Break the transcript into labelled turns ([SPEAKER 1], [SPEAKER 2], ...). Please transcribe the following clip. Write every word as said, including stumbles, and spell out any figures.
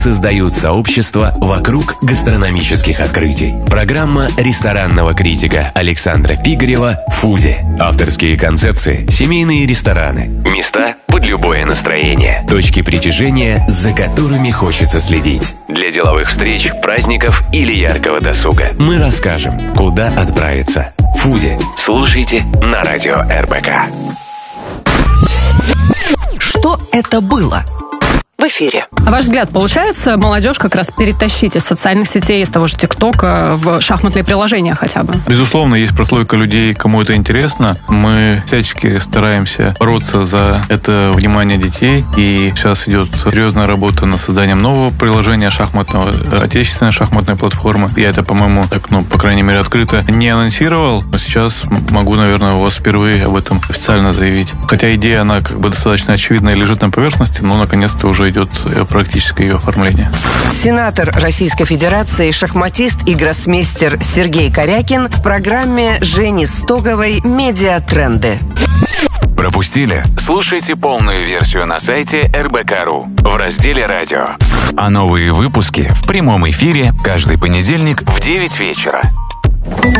[SPEAKER 1] создают сообщество вокруг гастрономических открытий. Программа ресторанного критика Александра Пигарева «Фуди». Авторские концепции, семейные рестораны, места под любое настроение, точки притяжения, за которыми хочется следить. Для деловых встреч, праздников или яркого досуга мы расскажем, куда отправиться. «Фуди». Слушайте на радио эр бэ ка.
[SPEAKER 2] Что это было? В эфире.
[SPEAKER 3] На ваш взгляд, получается молодежь как раз перетащить из социальных сетей, из того же ТикТока в шахматные приложения хотя бы?
[SPEAKER 4] Безусловно, есть прослойка людей, кому это интересно. Мы всячески стараемся бороться за это внимание детей. И сейчас идет серьезная работа над созданием нового приложения шахматного, отечественной шахматной платформы. Я это, по-моему, так, ну, по крайней мере, открыто не анонсировал. Но сейчас могу, наверное, у вас впервые об этом официально заявить. Хотя идея, она как бы достаточно очевидная и лежит на поверхности, но наконец-то уже идет практическое ее оформление.
[SPEAKER 2] Сенатор Российской Федерации, шахматист и гроссмейстер Сергей Корякин в программе Жени Стоговой «Медиатренды».
[SPEAKER 5] Пропустили? Слушайте полную версию на сайте эр бэ ка точка ру в разделе «Радио». А новые выпуски в прямом эфире каждый понедельник в девять вечера.